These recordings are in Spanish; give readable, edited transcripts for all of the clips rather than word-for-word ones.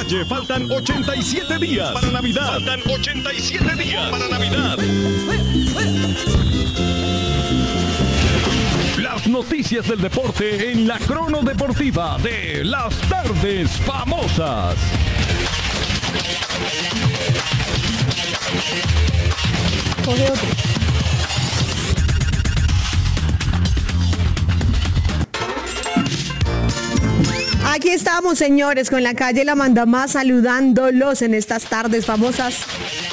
Oye, faltan 87 días para Navidad. Faltan 87 días para Navidad. Las noticias del deporte en la Crono Deportiva de Las Tardes Famosas. Coge otro. Aquí estamos, señores, con la calle La Mandamás, saludándolos en estas tardes famosas.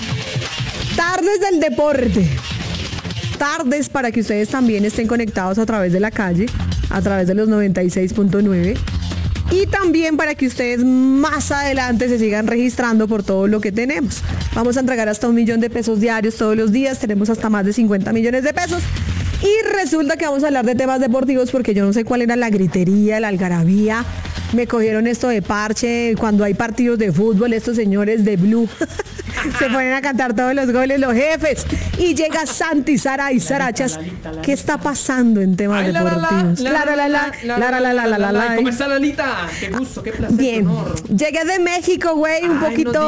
Tardes del deporte. Tardes para que ustedes también estén conectados a través de la calle, a través de los 96.9. Y también para que ustedes más adelante se sigan registrando por todo lo que tenemos. Vamos a entregar hasta 1 millón de pesos diarios todos los días. Tenemos hasta más de 50 millones de pesos. Y resulta que vamos a hablar de temas deportivos porque yo no sé cuál era la gritería, la algarabía. Me cogieron esto de parche cuando hay partidos de fútbol, estos señores de Blue se ponen a cantar todos los goles, los jefes. Y llega Santi, Sara y Sarachas. ¿Qué está pasando en temas deportivos? ¿Cómo está Lalita? Qué gusto, qué placer. Bien, llegué de México, güey, un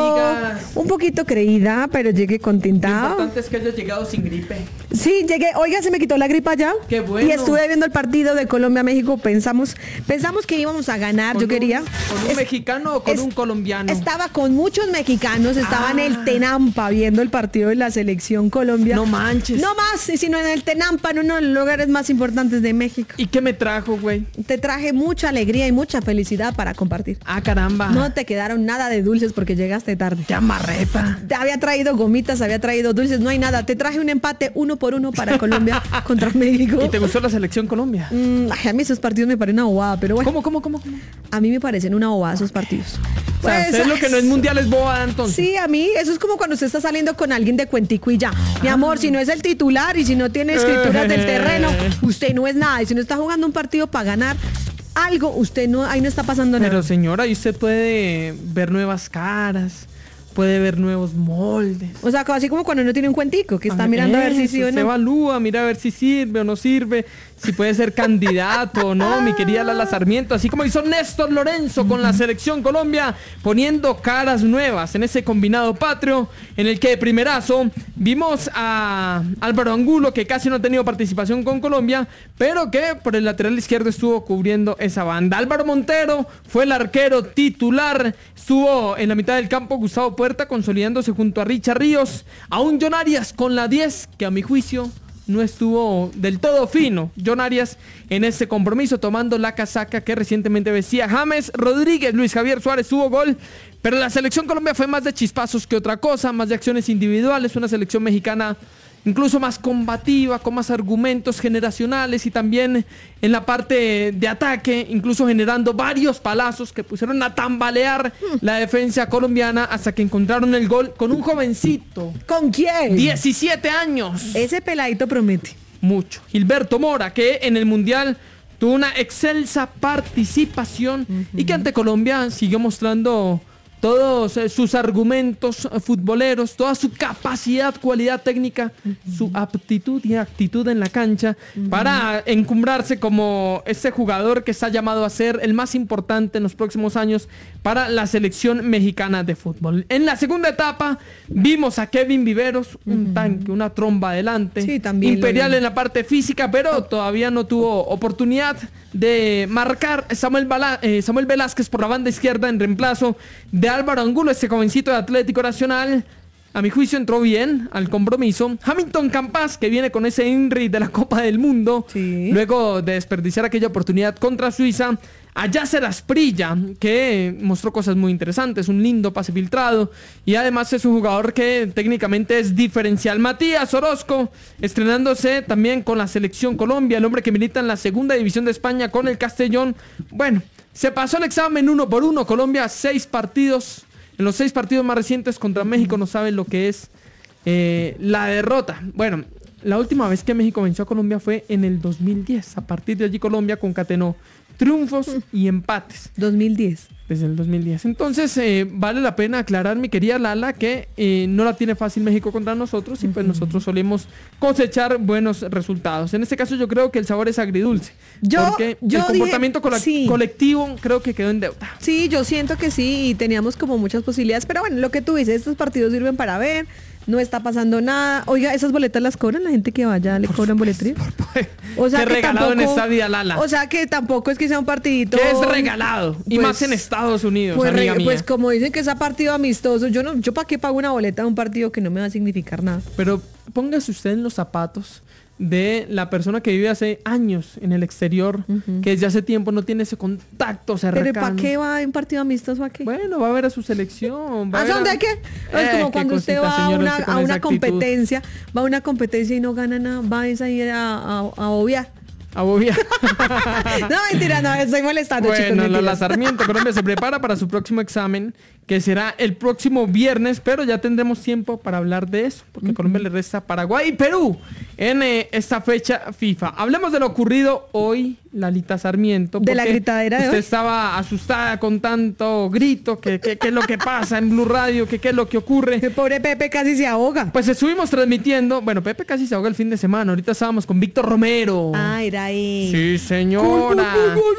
poquito creída, pero llegué con tintado. Lo importante es que hayas llegado sin gripe. Sí, llegué, oiga, se me quitó la gripa ya. Qué bueno. Y estuve viendo el partido de Colombia-México, pensamos que íbamos a ganar, yo quería. ¿Con un mexicano o con un colombiano? Estaba con muchos mexicanos, estaba en el Tenampa viendo el partido de la selección Colombia. No manches. No más, sino en el Tenampa, en uno de los lugares más importantes de México. ¿Y qué me trajo, güey? Te traje mucha alegría y mucha felicidad para compartir. Ah, caramba. No te quedaron nada de dulces porque llegaste tarde. ¡Qué amarreta! Te había traído gomitas, había traído dulces, no hay nada. Te traje un empate 1-1 para Colombia contra México. ¿Y te gustó la selección Colombia? A mí esos partidos me parecen una bobada, pero bueno. ¿Cómo? A mí me parecen una bobada esos partidos. O sea, Pues, lo que no es mundial es bobada, entonces. Sí, a mí eso es como cuando usted está saliendo con alguien de cuentico y ya. Mi amor, si no es el titular y si no tiene escrituras del terreno, usted no es nada. Y si no está jugando un partido para ganar algo, usted no, ahí no está pasando nada. Pero señora, ahí usted puede ver nuevas caras, puede ver nuevos moldes. O sea, así como cuando uno tiene un cuentico, que está mirando a ver si sí o Se no. evalúa, mira a ver si sirve o no sirve, si puede ser candidato o no, mi querida Lala Sarmiento. Así como hizo Néstor Lorenzo con la Selección Colombia, poniendo caras nuevas en ese combinado patrio, en el que de primerazo vimos a Álvaro Angulo, que casi no ha tenido participación con Colombia, pero que por el lateral izquierdo estuvo cubriendo esa banda. Álvaro Montero fue el arquero titular, estuvo en la mitad del campo Gustavo Puerta, consolidándose junto a Richard Ríos, a un John Arias con la 10, que a mi juicio no estuvo del todo fino. John Arias en ese compromiso, tomando la casaca que recientemente vestía James Rodríguez. Luis Javier Suárez tuvo gol, pero la selección Colombia fue más de chispazos que otra cosa, más de acciones individuales, una selección mexicana incluso más combativa, con más argumentos generacionales y también en la parte de ataque, incluso generando varios palazos que pusieron a tambalear la defensa colombiana hasta que encontraron el gol con un jovencito. ¿Con quién? 17 años. Ese peladito promete. Mucho. Gilberto Mora, que en el Mundial tuvo una excelsa participación y que ante Colombia siguió mostrando todos sus argumentos futboleros, toda su capacidad, cualidad técnica, su aptitud y actitud en la cancha para encumbrarse como ese jugador que está llamado a ser el más importante en los próximos años para la selección mexicana de fútbol. En la segunda etapa vimos a Kevin Viveros, un tanque, una tromba adelante, sí, también imperial en la parte física, pero todavía no tuvo oportunidad de marcar. Samuel Velázquez por la banda izquierda en reemplazo de Álvaro Angulo, este jovencito de Atlético Nacional. A mi juicio entró bien al compromiso. Hamilton Campas, que viene con ese INRI de la Copa del Mundo, sí, luego de desperdiciar aquella oportunidad contra Suiza. A Yasser Asprilla, que mostró cosas muy interesantes, un lindo pase filtrado, y además es un jugador que técnicamente es diferencial. Matías Orozco, estrenándose también con la Selección Colombia, el hombre que milita en la segunda división de España con el Castellón. Bueno, se pasó el examen 1 por 1. Colombia, 6 partidos. En los 6 partidos más recientes contra México no saben lo que es la derrota. Bueno, la última vez que México venció a Colombia fue en el 2010. A partir de allí Colombia concatenó triunfos y empates. 2010. Desde el 2010. Entonces, vale la pena aclarar, mi querida Lala, que no la tiene fácil México contra nosotros y pues nosotros solemos cosechar buenos resultados. En este caso yo creo que el sabor es agridulce. Porque el comportamiento colectivo creo que quedó en deuda. Sí, yo siento que sí y teníamos como muchas posibilidades. Pero bueno, lo que tú dices, estos partidos sirven para ver. No está pasando nada. Oiga, ¿esas boletas las cobran? ¿La gente que vaya le cobran boletería? O sea, que regalado tampoco, en esta vida, Lala. O sea, que tampoco es que sea un partidito... Que es regalado. Pues, y más en Estados Unidos, pues, amiga mía. Pues como dicen que es a partido amistoso, yo ¿para qué pago una boleta de un partido que no me va a significar nada? Pero póngase usted en los zapatos de la persona que vive hace años en el exterior, que desde hace tiempo no tiene ese contacto cercano. ¿Pero para qué va a un partido amistoso aquí? Bueno, va a ver a su selección. ¿A dónde qué? Es como cuando usted va a una competencia, va a una competencia y no gana nada, va a ir a obviar. A bobear. No, mentira, no, estoy molestando, chicos. Bueno, Lola Sarmiento, Colombia se prepara para su próximo examen, que será el próximo viernes, pero ya tendremos tiempo para hablar de eso, porque Colombia le resta a Paraguay y Perú en esta fecha FIFA. Hablemos de lo ocurrido hoy, Lalita Sarmiento. De la gritadera de usted hoy. Estaba asustada con tanto grito, ¿qué es lo que pasa en Blue Radio? ¿Qué es lo que ocurre? El pobre Pepe casi se ahoga. Pues estuvimos transmitiendo, bueno, Pepe casi se ahoga el fin de semana, ahorita estábamos con Víctor Romero. Ah, era ahí. Sí, señora.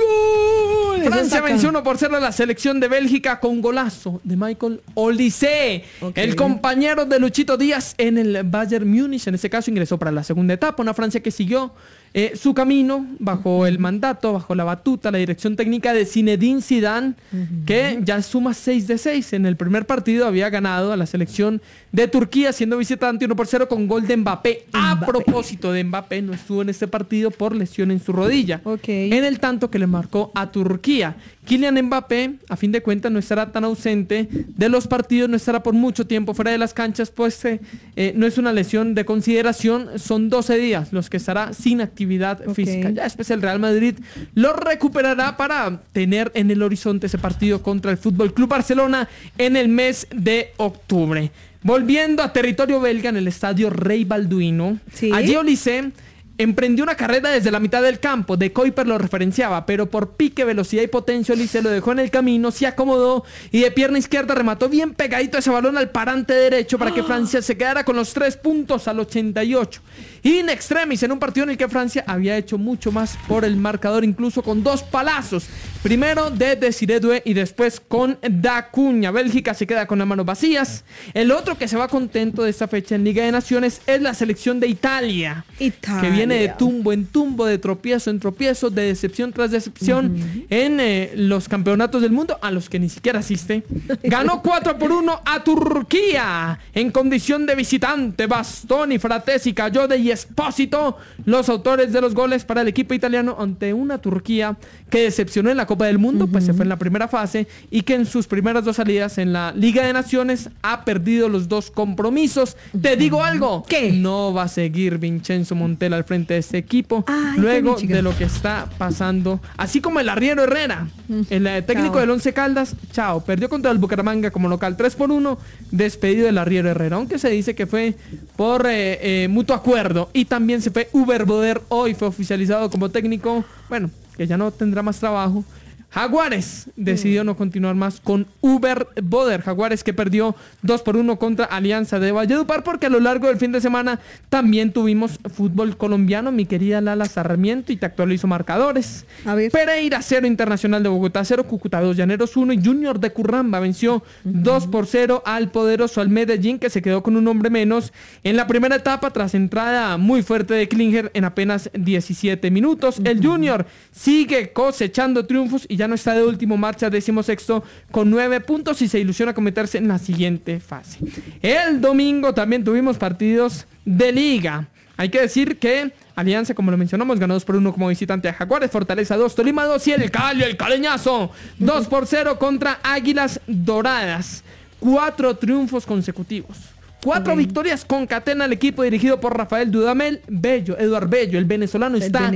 Francia venció 1-0 a la selección de Bélgica con golazo de Michael Olise, el compañero de Luchito Díaz en el Bayern Múnich. En este caso ingresó para la segunda etapa, una Francia que siguió su camino bajo el mandato, bajo la batuta, la dirección técnica de Zinedine Zidane, que ya suma 6 de 6. En el primer partido había ganado a la selección de Turquía siendo visitante 1-0 con gol de Mbappé. A propósito de Mbappé, no estuvo en este partido por lesión en su rodilla. En el tanto que le marcó a Turquía. Kylian Mbappé, a fin de cuentas, no estará tan ausente de los partidos, no estará por mucho tiempo fuera de las canchas, pues no es una lesión de consideración, son 12 días los que estará sin actividad física. Ya después el Real Madrid lo recuperará para tener en el horizonte ese partido contra el Fútbol Club Barcelona en el mes de octubre. Volviendo a territorio belga en el estadio Rey Balduino, allí Olise emprendió una carrera desde la mitad del campo. De Kuiper lo referenciaba, pero por pique, velocidad y potencia Olise lo dejó en el camino, se acomodó y de pierna izquierda remató bien pegadito ese balón al parante derecho para que Francia se quedara con los 3 puntos al 88. In extremis, en un partido en el que Francia había hecho mucho más por el marcador, incluso con 2 palazos. Primero de Desiré Doué y después con Dacuña. Bélgica se queda con las manos vacías. El otro que se va contento de esta fecha en Liga de Naciones es la selección de Italia. Que viene de tumbo en tumbo, de tropiezo en tropiezo, de decepción tras decepción en los campeonatos del mundo, a los que ni siquiera asiste. Ganó 4-1 a Turquía en condición de visitante. Bastoni, Fratesi, Cayode y Espósito, los autores de los goles para el equipo italiano ante una Turquía que decepcionó en la Copa del Mundo, pues se fue en la primera fase, y que en sus primeras 2 salidas en la Liga de Naciones ha perdido los 2 compromisos. Te digo algo, ¿qué? No va a seguir Vincenzo Montella al frente de este equipo. Luego de lo que está pasando, así como el arriero Herrera, el técnico del Once Caldas, perdió contra el Bucaramanga como local 3-1, despedido del arriero Herrera, aunque se dice que fue por mutuo acuerdo. Y también se fue Uber Boder, hoy fue oficializado como técnico, bueno, que ya no tendrá más trabajo. Jaguares decidió no continuar más con Uber Boder. Jaguares que perdió 2-1 contra Alianza de Valledupar, porque a lo largo del fin de semana también tuvimos fútbol colombiano, mi querida Lala Sarmiento, y te actualizo marcadores. Pereira 0, Internacional de Bogotá 0, Cúcuta 2, Llaneros 1 y Junior de Curramba venció 2-0 al poderoso al Medellín, que se quedó con un hombre menos en la primera etapa tras entrada muy fuerte de Klinger en apenas 17 minutos. El Junior sigue cosechando triunfos y ya no está de último, marcha 16º con 9 puntos y se ilusiona con meterse en la siguiente fase. El domingo también tuvimos partidos de liga. Hay que decir que Alianza, como lo mencionamos, ganó 2-1 como visitante a Jaguares, Fortaleza 2, Tolima 2 y el Caleñazo 2-0 contra Águilas Doradas. 4 triunfos consecutivos. 4 victorias concatena el equipo dirigido por Rafael Dudamel. Eduard Bello, el venezolano, está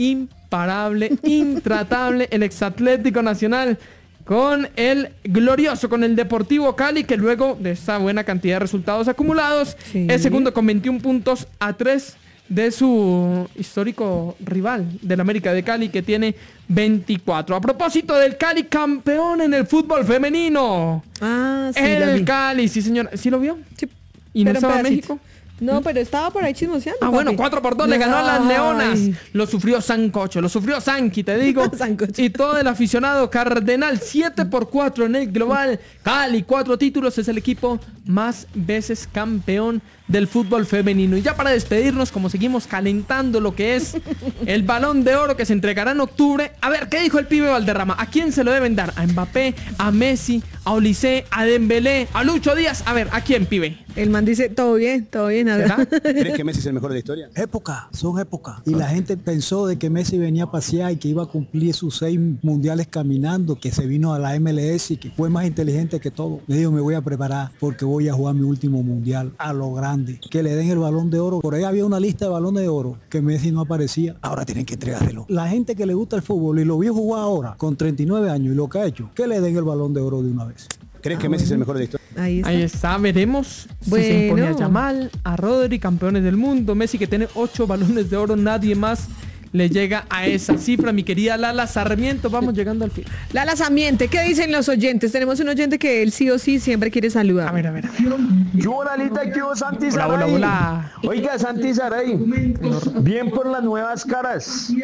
imparable, intratable. El exatlético nacional con el glorioso, con el Deportivo Cali, que luego de esta buena cantidad de resultados acumulados, es segundo con 21 puntos a 3 de su histórico rival del América de Cali, que tiene 24. A propósito del Cali, campeón en el fútbol femenino. Ah, sí, El Cali, sí señor. ¿Sí lo vio? Sí, ¿Y no pero estaba en pedacito. México? No, pero estaba por ahí chismoseando. Ah, bueno, 4-2 le ganó a las Leonas. Ay. Lo sufrió Sancocho, lo sufrió Sanqui, te digo. Sancocho. Y todo el aficionado cardenal, 7-4 en el global. Cali, 4 títulos, es el equipo más veces campeón del fútbol femenino. Y ya para despedirnos, como seguimos calentando lo que es el Balón de Oro que se entregará en octubre. A ver, ¿qué dijo el pibe Valderrama? ¿A quién se lo deben dar? ¿A Mbappé? ¿A Messi? ¿A Olise? ¿A Dembélé? ¿A Lucho Díaz? A ver, ¿a quién, pibe? El man dice, todo bien, nada. ¿Crees que Messi es el mejor de la historia? Son épocas. Y la gente pensó de que Messi venía a pasear y que iba a cumplir sus 6 mundiales caminando, que se vino a la MLS y que fue más inteligente que todo. Le digo, me voy a preparar porque voy a jugar mi último mundial a lo grande. Que le den el Balón de Oro. Por ahí había una lista de Balones de Oro que Messi no aparecía. Ahora tienen que entregárselo. La gente que le gusta el fútbol y lo vio jugar ahora con 39 años y lo que ha hecho, que le den el Balón de Oro de una vez. ¿Crees que Messi es el mejor de la historia? Ahí está, veremos Bueno. si se impone a Yamal, a Rodri, campeones del mundo. Messi, que tiene 8 balones de oro, nadie más le llega a esa cifra. Mi querida Lala Sarmiento, vamos llegando al final. Lala Sarmiente, ¿qué dicen los oyentes? Tenemos un oyente que él sí o sí siempre quiere saludar. A ver. Yo, Lalita, ¿qué hubo, Santi Saray? Hola. Oiga, Santi Saray, bien por las nuevas caras. Sí.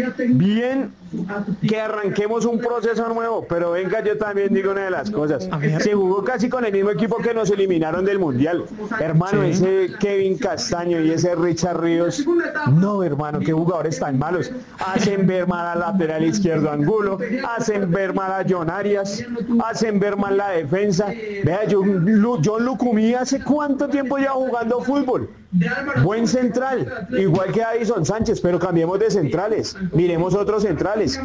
Bien que arranquemos un proceso nuevo, pero venga, yo también digo una de las cosas. A ver. Se jugó casi con el mismo equipo que nos eliminaron del Mundial. Hermano, Sí. ese Kevin Castaño y ese Richard Ríos, no, hermano, qué jugadores tan malos. Hacen ver mal al lateral izquierdo Angulo, hacen ver mal a John Arias, hacen ver mal la defensa. Vea, John Lucumí, ¿hace cuánto tiempo lleva jugando fútbol? Buen central, igual que Addison Sánchez, pero cambiemos de centrales. Miremos otros centrales.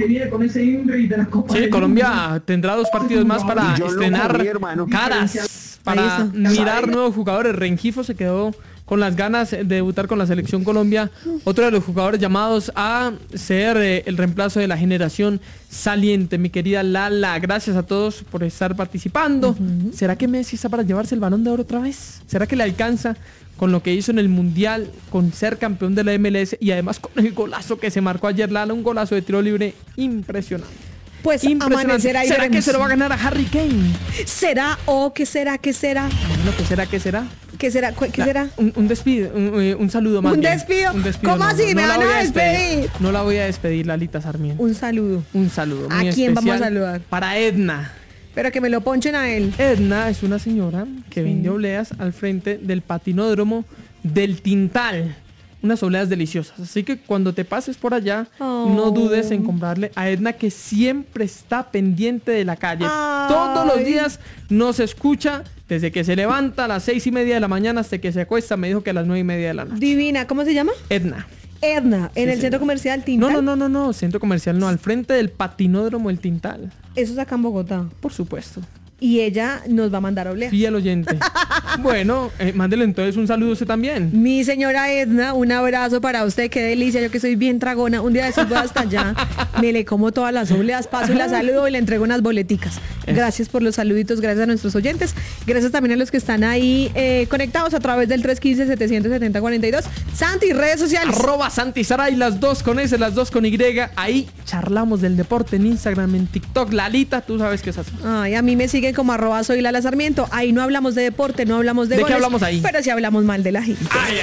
Sí, Colombia tendrá 2 partidos más para Y yo lo estrenar comí, hermano. caras, Ahí para está. mirar nuevos jugadores. Rengifo se quedó con las ganas de debutar con la selección Colombia. Otro de los jugadores llamados a ser el reemplazo de la generación saliente. Mi querida Lala, gracias a todos por estar participando. ¿Será que Messi está para llevarse el Balón de Oro otra vez? ¿Será que le alcanza con lo que hizo en el Mundial, con ser campeón de la MLS y además con el golazo que se marcó ayer, Lala? Un golazo de tiro libre impresionante. Pues Impresionante. amanecerá y ¿Será que veremos. se lo va a ganar a Harry Kane? ¿Será o qué será? Bueno, ¿qué será? ¿Qué será? ¿Qué será? ¿Qué será? Un despido, un saludo más ¿Un bien. despido? ¿Cómo así? ¿Me la van voy a despedir? No la voy a despedir, Lalita Sarmiento. Un saludo. Un saludo ¿A muy quién vamos a especial saludar? Para Edna. Pero que me lo ponchen a él. Edna es una señora que vende obleas al frente del patinódromo del Tintal. Unas obleas deliciosas. Así que cuando te pases por allá, no dudes en comprarle a Edna, que siempre está pendiente de la calle. Ay. Todos los días nos escucha desde que se levanta a las 6:30 de la mañana hasta que se acuesta. Me dijo que a las 9:30 de la noche. Divina, ¿cómo se llama? Edna. Edna, en el sí. centro comercial Tintal. No, centro comercial no, al frente del patinódromo El Tintal. Eso es acá en Bogotá. Por supuesto. Y ella nos va a mandar obleas. Fiel oyente. Bueno, mándele entonces un saludo a usted también. Mi señora Edna, un abrazo para usted, qué delicia, yo que soy bien tragona, un día de esos voy hasta allá, me le como todas las obleas, paso y la saludo y le entrego unas boleticas. Gracias por los saluditos, gracias a nuestros oyentes, gracias también a los que están ahí conectados a través del 315-770-42. Santi, redes sociales. @SantiSaray, las 2 con S, las 2 con Y. Ahí charlamos del deporte en Instagram, en TikTok. Lalita, tú sabes que es así. Ay, a mí me siguen como @soy Lala Sarmiento. Ahí no hablamos de deporte, no hablamos de ¿De qué goles, hablamos ahí? pero sí hablamos mal de la gente. Ay.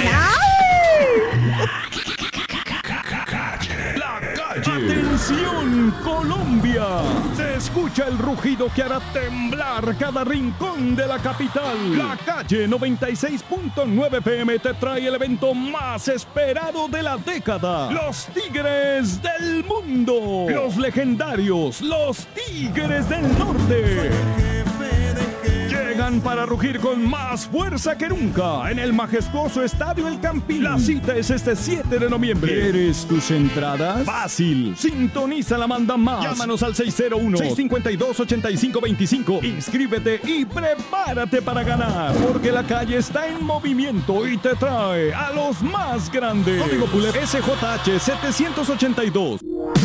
¡Atención, Colombia! Se escucha el rugido que hará temblar cada rincón de la capital. La Calle 96.9 FM te trae el evento más esperado de la década. Los Tigres del Mundo. Los legendarios, los Tigres del Norte. Llegan para rugir con más fuerza que nunca en el majestuoso Estadio El Campín. La cita es este 7 de noviembre. ¿Quieres tus entradas? Fácil. Sintoniza la manda más. Llámanos al 601-652-8525. Inscríbete y prepárate para ganar. Porque la calle está en movimiento y te trae a los más grandes. Código PULEP SJH 782.